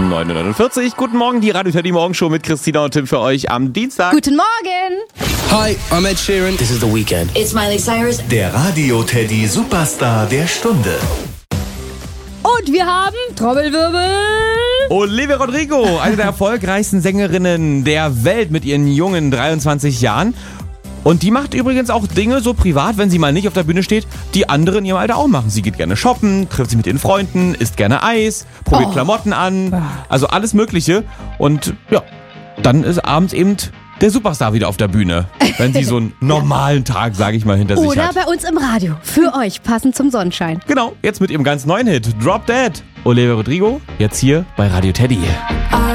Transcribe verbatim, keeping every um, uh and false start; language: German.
neun Uhr neunundvierzig. Guten Morgen, die Radio Teddy Morgenshow mit Christina und Tim für euch am Dienstag. Guten Morgen. Hi, I'm Ed Sheeran. This is The Weeknd. It's Miley Cyrus. Der Radio Teddy Superstar der Stunde. Und wir haben Trommelwirbel. Olivia Rodrigo, eine der erfolgreichsten Sängerinnen der Welt mit ihren jungen dreiundzwanzig Jahren. Und die macht übrigens auch Dinge so privat, wenn sie mal nicht auf der Bühne steht, die andere in ihrem Alter auch machen. Sie geht gerne shoppen, trifft sich mit ihren Freunden, isst gerne Eis, probiert Oh. Klamotten an, also alles Mögliche. Und ja, dann ist abends eben der Superstar wieder auf der Bühne, wenn sie so einen normalen Tag, sage ich mal, hinter sich Oder hat. bei uns im Radio. Für euch, passend zum Sonnenschein. Genau, jetzt mit ihrem ganz neuen Hit, Drop Dead. Olivia Rodrigo, jetzt hier bei Radio Teddy.